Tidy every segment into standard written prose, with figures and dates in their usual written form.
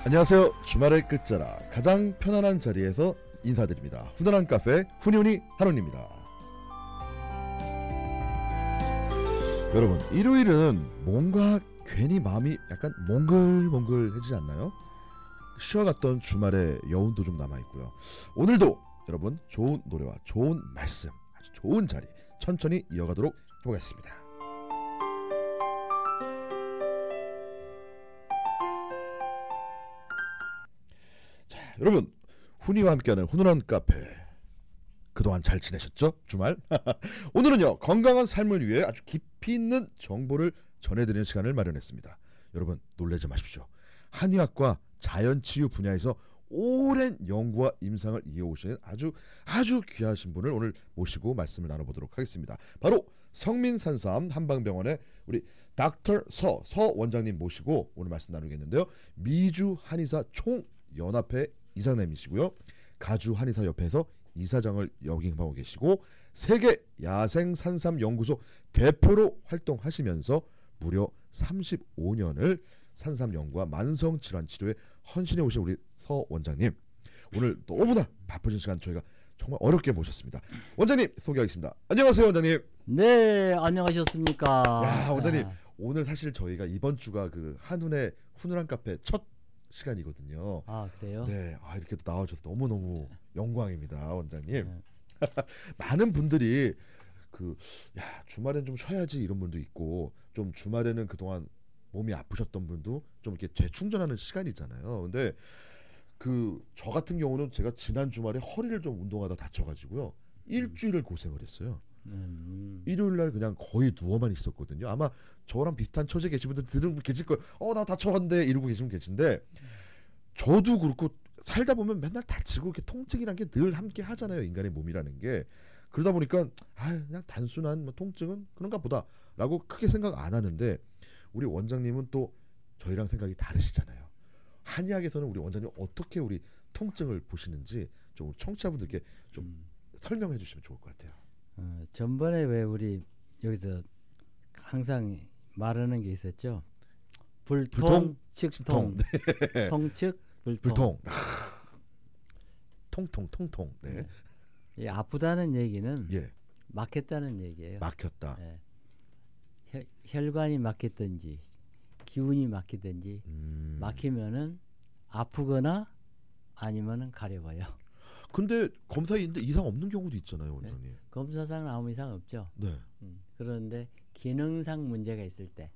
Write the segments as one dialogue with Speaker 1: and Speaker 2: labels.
Speaker 1: 안녕하세요. 주말의 끝자락 가장 편안한 자리에서 인사드립니다. 훈훈한 카페 훈훈이 한훈입니다. 여러분, 일요일은 뭔가 괜히 마음이 약간 몽글몽글해지지 않나요? 쉬어갔던 주말의 여운도 좀 남아있고요. 오늘도 여러분 좋은 노래와 좋은 말씀, 아주 좋은 자리 천천히 이어가도록 해보겠습니다. 자, 여러분, 훈이와 함께하는 훈훈한 카페, 그동안 잘 지내셨죠? 주말? 오늘은요, 건강한 삶을 위해 아주 깊이 있는 정보를 전해드리는 시간을 마련했습니다. 여러분, 놀라지 마십시오. 한의학과 자연치유 분야에서 오랜 연구와 임상을 이어오시는 아주 귀하신 분을 오늘 모시고 말씀을 나눠보도록 하겠습니다. 바로 성민산삼 한방병원의 우리 닥터 서 원장님 모시고 오늘 말씀 나누겠는데요. 미주 한의사 총연합회 이사님이시고요. 가주 한의사협회에서 이사장을 역임하고 계시고 세계 야생산삼연구소 대표로 활동하시면서 무려 35년을 산삼 연구와 만성 질환 치료에 헌신해 오신 우리 서 원장님, 오늘 너무나 바쁘신 시간 저희가 정말 어렵게 모셨습니다. 원장님 소개하겠습니다. 안녕하세요, 원장님.
Speaker 2: 네, 안녕하셨습니까?
Speaker 1: 야, 원장님, 오늘 사실 저희가 이번 주가 그 한훈의 훈훈한 카페 첫 시간이거든요.
Speaker 2: 아, 그래요?
Speaker 1: 네, 이렇게 또 나와주셔서 너무너무 영광입니다, 원장님. 많은 분들이 주말엔 좀 쉬어야지 이런 분도 있고, 좀 주말에는 그동안 몸이 아프셨던 분도 좀 이렇게 재충전하는 시간이잖아요. 근데 저 같은 경우는 제가 지난 주말에 허리를 좀 운동하다 다쳐가지고요, 일주일을 고생을 했어요. 일요일 날 그냥 거의 누워만 있었거든요. 아마 저랑 비슷한 처지에 계신 분들 들은 계실 거예요. 나 다쳐갔는데 이러고 계시면 계신데, 저도 그렇고 살다 보면 맨날 다치고 이렇게 통증이란 게 늘 함께 하잖아요. 인간의 몸이라는 게. 그러다 보니까 그냥 단순한 통증은 그런가 보다라고 크게 생각 안 하는데, 우리 원장님은 또 저희랑 생각이 다르시잖아요. 한의학에서는 우리 원장님 어떻게 우리 통증을 보시는지 좀 청취자분들께 좀 설명해 주시면 좋을 것 같아요.
Speaker 2: 전번에 왜 우리 여기서 항상 말하는 게 있었죠? 불통, 측통,
Speaker 1: 네.
Speaker 2: 통측,
Speaker 1: 불통. 통통. 네.
Speaker 2: 이 아프다는 얘기는
Speaker 1: 예.
Speaker 2: 막혔다는 얘기예요.
Speaker 1: 막혔다.
Speaker 2: 네. 혈관이 막혔든지 기운이 막히든지 막히면은 아프거나 아니면은 가려워요.
Speaker 1: 근데 검사에 있는데 이상 없는 경우도 있잖아요, 원장님.
Speaker 2: 네. 검사상 아무 이상 없죠.
Speaker 1: 네.
Speaker 2: 그런데 기능상 문제가 있을 때.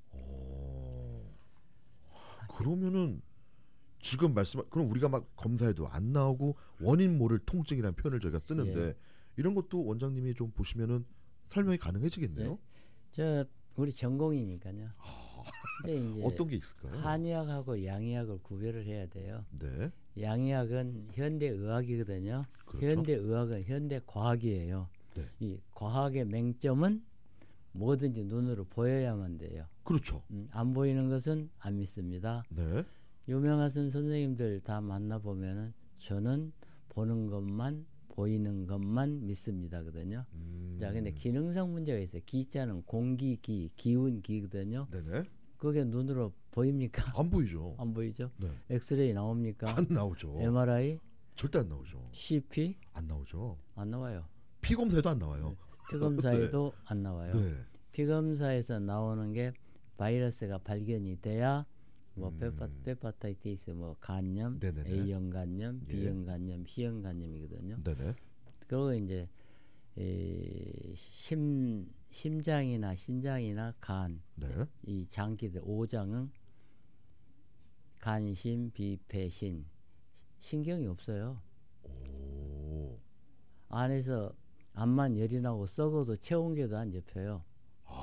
Speaker 1: 그러면은 지금 그럼 우리가 막 검사해도 안 나오고 원인 모를 통증이라는 표현을 저희가 쓰는데,
Speaker 2: 예.
Speaker 1: 이런 것도 원장님이 좀 보시면은 설명이 가능해지겠네요.
Speaker 2: 네. 저 우리 전공이니까요. 근데 이제
Speaker 1: 어떤 게 있을까요?
Speaker 2: 한의학하고 양의학을 구별을 해야 돼요.
Speaker 1: 네.
Speaker 2: 양의학은 현대의학이거든요.
Speaker 1: 그렇죠.
Speaker 2: 현대의학은 현대과학이에요.
Speaker 1: 네.
Speaker 2: 이 과학의 맹점은 뭐든지 눈으로 보여야만 돼요.
Speaker 1: 그렇죠.
Speaker 2: 안 보이는 것은 안 믿습니다.
Speaker 1: 네.
Speaker 2: 유명하신 선생님들 다 만나보면은 저는 보는 것만 보이는 것만 믿습니다거든요. 자, 근데 기능상 문제가 있어요. 기자는 공기, 기운, 기거든요.
Speaker 1: 네네.
Speaker 2: 그게 눈으로 보입니까?
Speaker 1: 안 보이죠.
Speaker 2: 안 보이죠?
Speaker 1: 네.
Speaker 2: 엑스레이 나옵니까?
Speaker 1: 안 나오죠.
Speaker 2: MRI,
Speaker 1: 절대 안 나오죠.
Speaker 2: CP
Speaker 1: 안 나오죠.
Speaker 2: 안 나와요.
Speaker 1: 피 검사에도 안 나와요.
Speaker 2: 피검사에도 안 나와요.
Speaker 1: 네.
Speaker 2: 피검사에서 나오는 게 바이러스가 발견이 돼야 뭐 페파타이티스, 뭐 간염,
Speaker 1: 네네네.
Speaker 2: A형 간염,
Speaker 1: 예.
Speaker 2: B형 간염, C형 간염이거든요.
Speaker 1: 네네.
Speaker 2: 그리고 이제 심장이나 신장이나 간,
Speaker 1: 네.
Speaker 2: 이 장기들 5장은 간심, 비폐신, 신경이 없어요.
Speaker 1: 오.
Speaker 2: 안에서 암만 열이 나고 썩어도 체온계도 안 잡혀요.